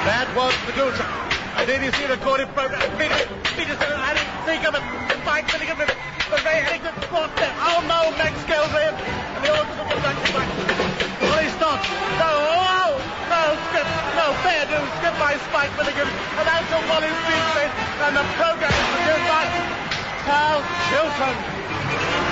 That was Medusa. I didn't see the recorded program. Peterson, I didn't think of it. Mike Finnegan, but Ray Henningsen caught there. Oh no, Max Gelman. And the orchestra was back to back. Well, he stopped. No, no, skip. No, fair news. Skip by Spike Finnegan. And that's a Wally's beat. And the program is to give back Carl Chilton.